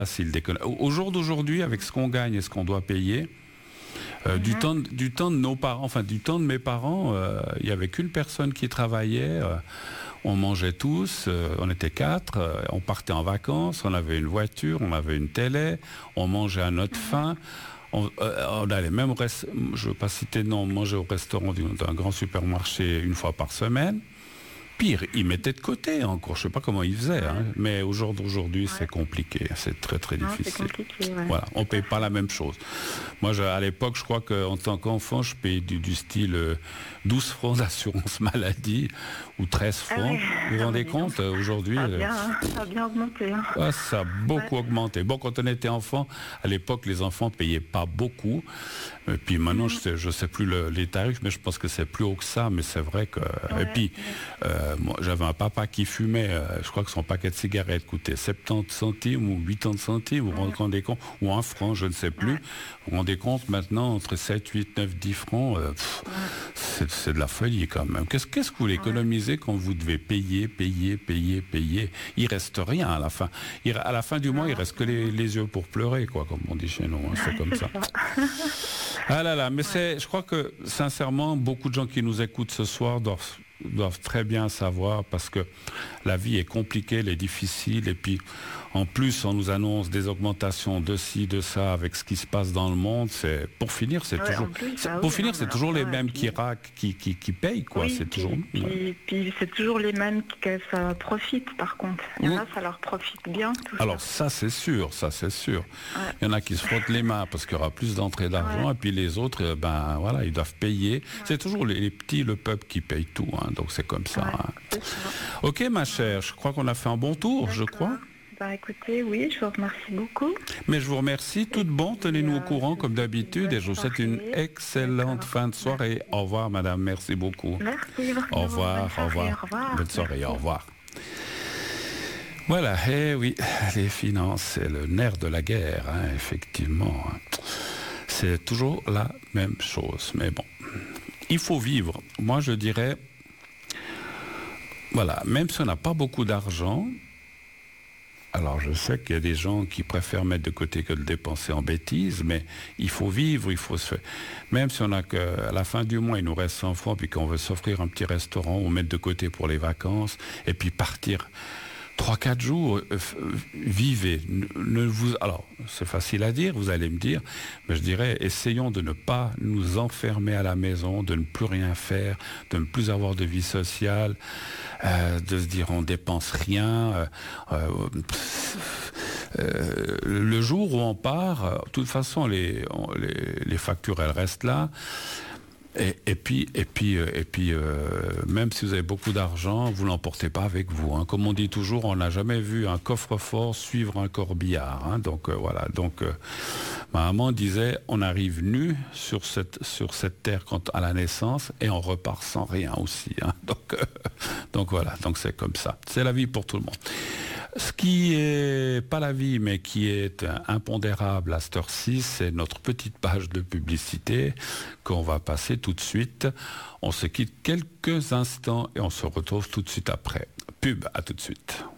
facile d'économiser. Au jour d'aujourd'hui, avec ce qu'on gagne et ce qu'on doit payer, du temps de nos parents, enfin du temps de mes parents, il n'y avait qu'une personne qui travaillait. On mangeait tous, on était 4, on partait en vacances, on avait une voiture, on avait une télé, on mangeait à notre faim. On allait même, je ne veux pas citer de nom, manger au restaurant d'un grand supermarché une fois par semaine. Pire, ils mettaient de côté encore, je ne sais pas comment ils faisaient, hein, mais au jour d'aujourd'hui, c'est compliqué, c'est très très difficile. C'est compliqué, ouais. Voilà, on ne paye pas la même chose. Moi, à l'époque, je crois qu'en tant qu'enfant, je payais du style 12 francs d'assurance maladie ou 13 francs. Vous vous rendez compte, aujourd'hui... Ça a bien augmenté. Hein. Ouais, ça a beaucoup augmenté. Bon, quand on était enfant, à l'époque, les enfants ne payaient pas beaucoup. Et puis maintenant, je ne sais plus les tarifs, mais je pense que c'est plus haut que ça. Mais c'est vrai que... Et puis, moi, j'avais un papa qui fumait, je crois que son paquet de cigarettes coûtait 70 centimes ou 80 centimes, vous vous rendez compte, ou 1 franc, je ne sais plus. Vous vous rendez compte, maintenant, entre 7, 8, 9, 10 francs, c'est de la folie quand même. Qu'est-ce que vous voulez économiser quand vous devez payer? Il reste rien à la fin. À la fin du mois, il reste que les yeux pour pleurer, quoi, comme on dit chez nous. Hein, c'est comme ça. Ah là là, mais je crois que, sincèrement, beaucoup de gens qui nous écoutent ce soir doivent très bien savoir, parce que la vie est compliquée, elle est difficile, et puis en plus on nous annonce des augmentations de ci, de ça, avec ce qui se passe dans le monde. Pour finir, c'est toujours les mêmes qui payent, quoi. Oui, c'est toujours. Puis c'est toujours les mêmes qui ça profite, par contre. Il y en a, ça leur profite bien. Alors ça c'est sûr. Il y en a qui se frottent les mains parce qu'il y aura plus d'entrée d'argent, et puis les autres, voilà, ils doivent payer. C'est toujours les petits, le peuple qui paye tout, hein, donc c'est comme ça. C'est ça. Ok, ma chère, je crois qu'on a fait un bon tour, je crois. Écoutez, oui, je vous remercie beaucoup. Mais je vous remercie, tout de bon, tenez-nous au courant comme d'habitude, et je vous souhaite une excellente fin de soirée. Au revoir, madame, merci beaucoup. Merci. Au revoir. Bonne soirée, au revoir. Voilà, oui, les finances, c'est le nerf de la guerre, hein, effectivement. C'est toujours la même chose, mais bon, il faut vivre. Moi, je dirais, voilà, même si on n'a pas beaucoup d'argent, alors je sais qu'il y a des gens qui préfèrent mettre de côté que de dépenser en bêtises, mais il faut vivre, il faut se faire. Même si on a qu'à la fin du mois, il nous reste 100 francs, puis qu'on veut s'offrir un petit restaurant, ou mettre de côté pour les vacances, et puis partir 3-4 jours, vivez. Alors, c'est facile à dire, vous allez me dire, mais je dirais, essayons de ne pas nous enfermer à la maison, de ne plus rien faire, de ne plus avoir de vie sociale, de se dire on dépense rien. Le jour où on part, de toute façon, les factures, elles restent là. Et puis, même si vous avez beaucoup d'argent, vous l'emportez pas avec vous. Hein. Comme on dit toujours, on n'a jamais vu un coffre-fort suivre un corbillard. Hein. Donc voilà. Donc ma maman disait, on arrive nu sur cette terre à la naissance, et on repart sans rien aussi. Hein. Donc voilà. Donc c'est comme ça. C'est la vie pour tout le monde. Ce qui est pas la vie, mais qui est impondérable à cette heure-ci, c'est notre petite page de publicité qu'on va passer tout de suite. On se quitte quelques instants et on se retrouve tout de suite après. Pub, à tout de suite.